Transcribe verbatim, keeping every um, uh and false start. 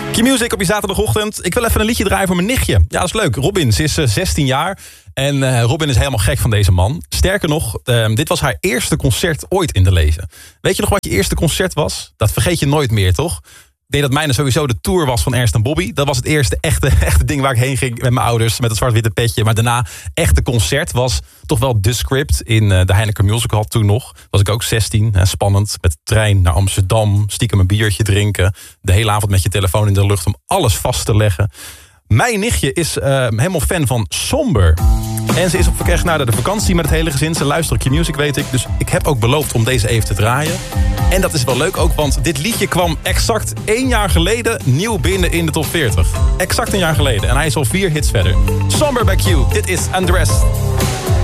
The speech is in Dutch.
Q-Music op je zaterdagochtend. Ik wil even een liedje draaien voor mijn nichtje. Ja, dat is leuk. Robin, ze is uh, zestien jaar. En uh, Robin is helemaal gek van deze man. Sterker nog, uh, dit was haar eerste concert ooit in de leven. Weet je nog wat je eerste concert was? Dat vergeet je nooit meer, toch? Ik deed dat mijne sowieso de tour was van Ernst en Bobby. Dat was het eerste echte, echte ding waar ik heen ging met mijn ouders. Met het zwart-witte petje. Maar daarna, echte concert was toch wel The Script in uh, de Heineken Music Hall toen nog. Was ik ook zestien. Hè, spannend. Met de trein naar Amsterdam. Stiekem een biertje drinken. De hele avond met je telefoon in de lucht om alles vast te leggen. Mijn nichtje is uh, helemaal fan van Somber. En ze is op weg naar de vakantie met het hele gezin. Ze luistert Q-Music, weet ik. Dus ik heb ook beloofd om deze even te draaien. En dat is wel leuk ook, want dit liedje kwam exact één jaar geleden nieuw binnen in de top veertig. Exact een jaar geleden. En hij is al vier hits verder. Somber bij Q. Dit is Undressed.